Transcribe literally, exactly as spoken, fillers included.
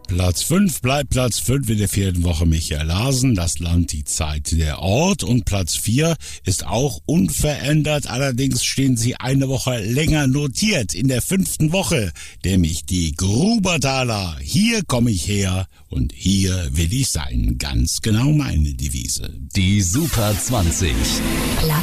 Platz fünf bleibt Platz fünf in der vierten Woche Michael Larsen, das Land, die Zeit, der Ort. Und Platz vier ist auch unverändert, allerdings stehen sie eine Woche länger notiert in der fünften Woche, nämlich die Grubertaler. Hier komme ich her und hier will ich sein, ganz genau meine Devise. Die Super zwanzig.